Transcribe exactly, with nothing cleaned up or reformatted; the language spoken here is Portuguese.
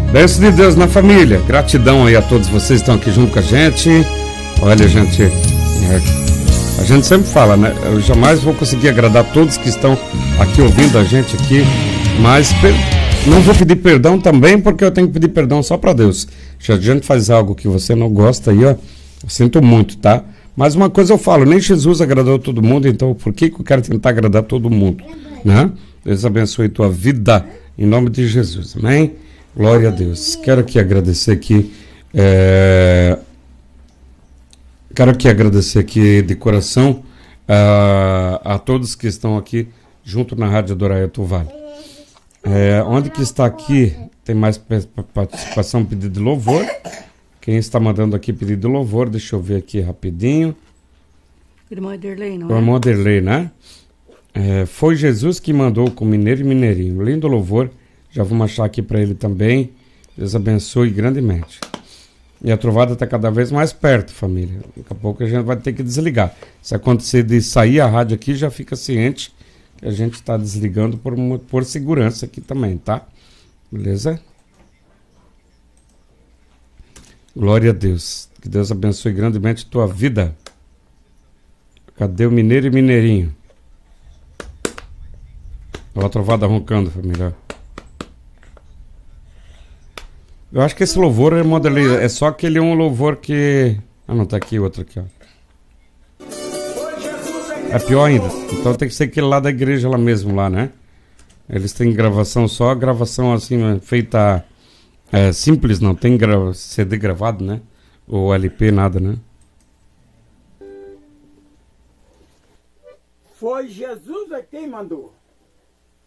Bênção de Deus na família. Gratidão aí a todos vocês que estão aqui junto com a gente. Olha, gente, é, a gente sempre fala, né? Eu jamais vou conseguir agradar todos que estão aqui ouvindo a gente aqui, mas per... não vou pedir perdão também, porque eu tenho que pedir perdão só para Deus. Se a gente faz algo que você não gosta aí, ó, eu sinto muito, tá? Mas uma coisa eu falo, nem Jesus agradou todo mundo, então por que que eu quero tentar agradar todo mundo, né? Deus abençoe tua vida, em nome de Jesus, amém? Glória a Deus. Quero aqui agradecer aqui, é... quero aqui agradecer aqui de coração uh, a todos que estão aqui junto na Rádio Adoraiatu Vale. É, onde que está aqui, tem mais participação, pedido de louvor. Quem está mandando aqui pedido de louvor, deixa eu ver aqui rapidinho. Irmã Derlei, não é? Irmã Derlei, né? É, foi Jesus que mandou com Mineiro e Mineirinho. Lindo louvor. Já vamos achar aqui para ele também. Deus abençoe grandemente. E a trovada está cada vez mais perto, família. Daqui a pouco a gente vai ter que desligar. Se acontecer de sair a rádio aqui, já fica ciente que a gente está desligando por, por segurança aqui também, tá? Beleza? Glória a Deus. Que Deus abençoe grandemente a tua vida. Cadê o Mineiro e Mineirinho? Olha a trovada roncando, família. Eu acho que esse louvor, irmão Dele, é só aquele um louvor que... Ah, não, tá aqui, outro aqui, ó. É pior ainda. Então tem que ser aquele lá da igreja lá mesmo, lá, né? Eles têm gravação só, gravação assim, feita é, simples, não tem gra... C D gravado, né? Ou L P, nada, né? Foi Jesus é quem mandou.